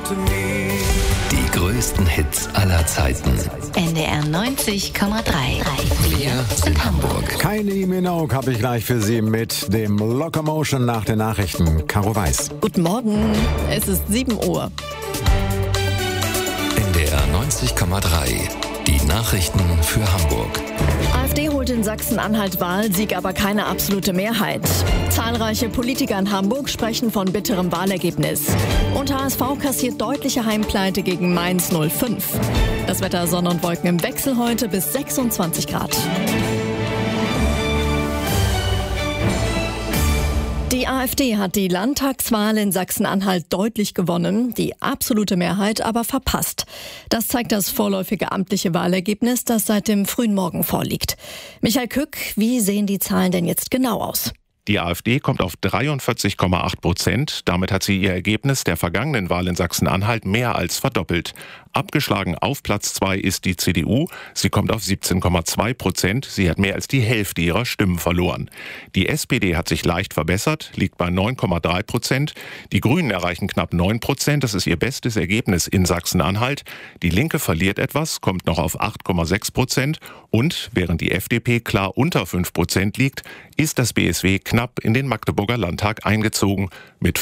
Die größten Hits aller Zeiten. NDR 90,3. Wir sind Hamburg. Kylie Minogue habe ich gleich für Sie mit dem Locomotion nach den Nachrichten. Caro Weiß. Guten Morgen, es ist 7 Uhr. NDR 90,3. Die Nachrichten für Hamburg. AfD holt in Sachsen-Anhalt Wahlsieg, aber keine absolute Mehrheit. Zahlreiche Politiker in Hamburg sprechen von bitterem Wahlergebnis. Und HSV kassiert deutliche Heimpleite gegen Mainz 05. Das Wetter: Sonne und Wolken im Wechsel heute bis 26 Grad. Die AfD hat die Landtagswahl in Sachsen-Anhalt deutlich gewonnen, die absolute Mehrheit aber verpasst. Das zeigt das vorläufige amtliche Wahlergebnis, das seit dem frühen Morgen vorliegt. Michael Kück, wie sehen die Zahlen denn jetzt genau aus? Die AfD kommt auf 43,8%. Damit hat sie ihr Ergebnis der vergangenen Wahl in Sachsen-Anhalt mehr als verdoppelt. Abgeschlagen auf Platz 2 ist die CDU. Sie kommt auf 17,2%. Sie hat mehr als die Hälfte ihrer Stimmen verloren. Die SPD hat sich leicht verbessert, liegt bei 9,3%. Die Grünen erreichen knapp 9%. Das ist ihr bestes Ergebnis in Sachsen-Anhalt. Die Linke verliert etwas, kommt noch auf 8,6%. Und während die FDP klar unter 5% liegt, ist das BSW knapp in den Magdeburger Landtag eingezogen mit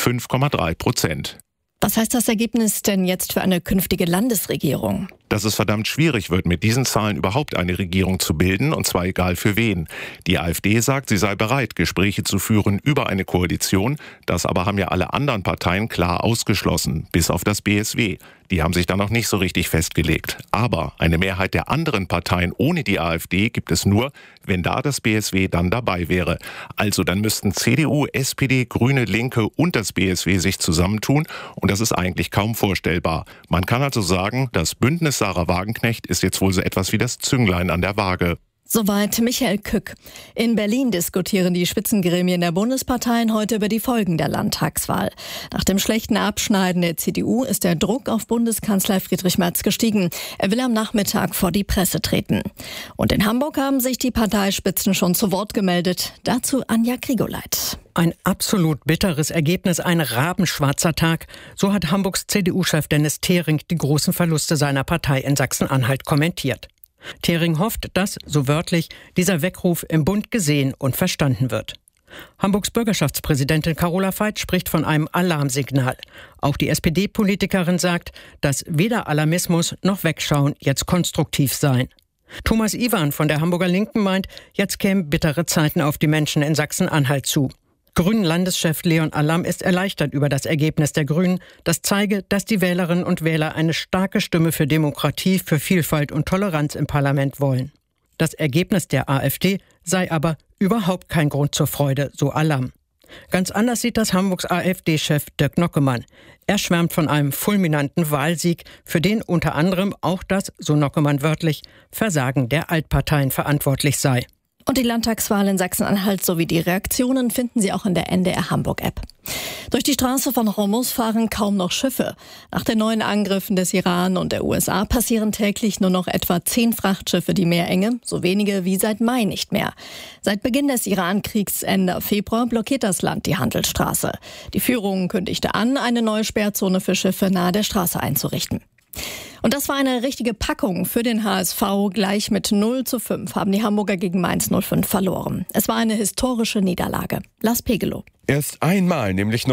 5,3%. Was heißt das Ergebnis denn jetzt für eine künftige Landesregierung? Dass es verdammt schwierig wird, mit diesen Zahlen überhaupt eine Regierung zu bilden, und zwar egal für wen. Die AfD sagt, sie sei bereit, Gespräche zu führen über eine Koalition. Das aber haben ja alle anderen Parteien klar ausgeschlossen, bis auf das BSW. Die haben sich da noch nicht so richtig festgelegt. Aber eine Mehrheit der anderen Parteien ohne die AfD gibt es nur, wenn da das BSW dann dabei wäre. Also dann müssten CDU, SPD, Grüne, Linke und das BSW sich zusammentun. Und das ist eigentlich kaum vorstellbar. Man kann also sagen, das Bündnis Sarah Wagenknecht ist jetzt wohl so etwas wie das Zünglein an der Waage. Soweit Michael Kück. In Berlin diskutieren die Spitzengremien der Bundesparteien heute über die Folgen der Landtagswahl. Nach dem schlechten Abschneiden der CDU ist der Druck auf Bundeskanzler Friedrich Merz gestiegen. Er will am Nachmittag vor die Presse treten. Und in Hamburg haben sich die Parteispitzen schon zu Wort gemeldet. Dazu Anja Grigoleit. Ein absolut bitteres Ergebnis, ein rabenschwarzer Tag. So hat Hamburgs CDU-Chef Dennis Thering die großen Verluste seiner Partei in Sachsen-Anhalt kommentiert. Thering hofft, dass, so wörtlich, dieser Weckruf im Bund gesehen und verstanden wird. Hamburgs Bürgerschaftspräsidentin Carola Veit spricht von einem Alarmsignal. Auch die SPD-Politikerin sagt, dass weder Alarmismus noch Wegschauen jetzt konstruktiv seien. Thomas Iwan von der Hamburger Linken meint, jetzt kämen bittere Zeiten auf die Menschen in Sachsen-Anhalt zu. Grünen-Landeschef Leon Allam ist erleichtert über das Ergebnis der Grünen. Das zeige, dass die Wählerinnen und Wähler eine starke Stimme für Demokratie, für Vielfalt und Toleranz im Parlament wollen. Das Ergebnis der AfD sei aber überhaupt kein Grund zur Freude, so Allam. Ganz anders sieht das Hamburgs AfD-Chef Dirk Nockemann. Er schwärmt von einem fulminanten Wahlsieg, für den unter anderem auch das, so Nockemann wörtlich, Versagen der Altparteien verantwortlich sei. Und die Landtagswahl in Sachsen-Anhalt sowie die Reaktionen finden Sie auch in der NDR Hamburg-App. Durch die Straße von Hormuz fahren kaum noch Schiffe. Nach den neuen Angriffen des Iran und der USA passieren täglich nur noch etwa 10 Frachtschiffe die Meerenge, so wenige wie seit Mai nicht mehr. Seit Beginn des Iran-Kriegs Ende Februar blockiert das Land die Handelsstraße. Die Führung kündigte an, eine neue Sperrzone für Schiffe nahe der Straße einzurichten. Und das war eine richtige Packung für den HSV. Gleich mit 0:5 haben die Hamburger gegen Mainz 05 verloren. Es war eine historische Niederlage. Lars Pegelow. Erst einmal, nämlich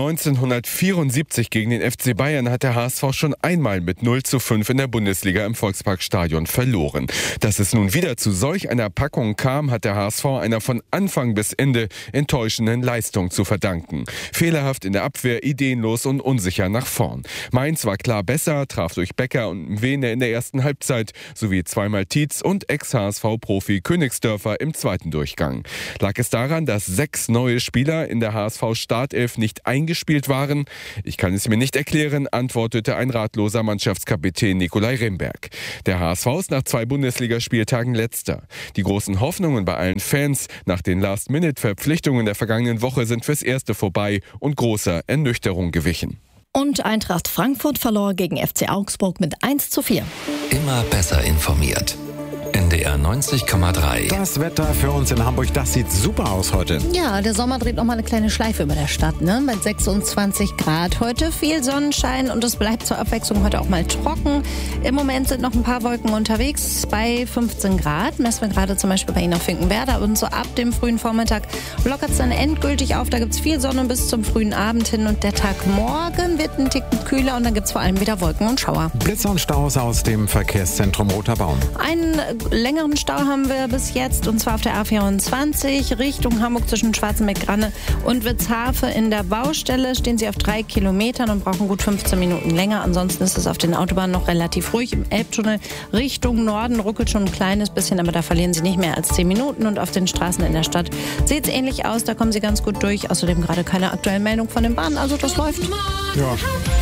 1974 gegen den FC Bayern, hat der HSV schon einmal mit 0:5 in der Bundesliga im Volksparkstadion verloren. Dass es nun wieder zu solch einer Packung kam, hat der HSV einer von Anfang bis Ende enttäuschenden Leistung zu verdanken. Fehlerhaft in der Abwehr, ideenlos und unsicher nach vorn. Mainz war klar besser, traf durch Becker und Wehne in der ersten Halbzeit, sowie zweimal Tietz und Ex-HSV-Profi Königsdörfer im zweiten Durchgang. Lag es daran, dass 6 neue Spieler in der HSV-Startelf nicht eingespielt waren? Ich kann es mir nicht erklären, antwortete ein ratloser Mannschaftskapitän Nikolai Remberg. Der HSV ist nach 2 Bundesligaspieltagen Letzter. Die großen Hoffnungen bei allen Fans nach den Last-Minute-Verpflichtungen der vergangenen Woche sind fürs Erste vorbei und großer Ernüchterung gewichen. Und Eintracht Frankfurt verlor gegen FC Augsburg mit 1:4. Immer besser informiert. NDR 90,3. Das Wetter für uns in Hamburg, das sieht super aus heute. Ja, der Sommer dreht noch mal eine kleine Schleife über der Stadt, ne? Mit 26 Grad heute, viel Sonnenschein und es bleibt zur Abwechslung heute auch mal trocken. Im Moment sind noch ein paar Wolken unterwegs bei 15 Grad. Messen wir gerade zum Beispiel bei Ihnen auf Finkenwerder und so ab dem frühen Vormittag lockert es dann endgültig auf. Da gibt es viel Sonne bis zum frühen Abend hin und der Tag morgen wird ein Ticken kühler und dann gibt es vor allem wieder Wolken und Schauer. Blitzer und Staus aus dem Verkehrszentrum Roter Baum. Einen längeren Stau haben wir bis jetzt und zwar auf der A24 Richtung Hamburg zwischen Schwarzenbeck-Granne und Witzhafe. In der Baustelle stehen Sie auf 3 Kilometern und brauchen gut 15 Minuten länger. Ansonsten ist es auf den Autobahnen noch relativ ruhig. Im Elbtunnel Richtung Norden ruckelt schon ein kleines bisschen, aber da verlieren Sie nicht mehr als 10 Minuten. Und auf den Straßen in der Stadt sieht es ähnlich aus. Da kommen Sie ganz gut durch. Außerdem gerade keine aktuellen Meldungen von den Bahnen. Also das läuft. Ja.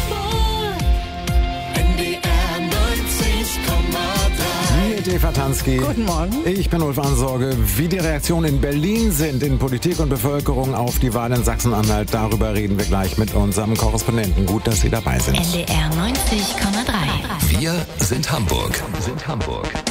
Eva Tansky. Guten Morgen. Ich bin Ulf Ansorge. Wie die Reaktionen in Berlin sind in Politik und Bevölkerung auf die Wahl in Sachsen-Anhalt, darüber reden wir gleich mit unserem Korrespondenten. Gut, dass Sie dabei sind. NDR 90,3. Wir sind Hamburg.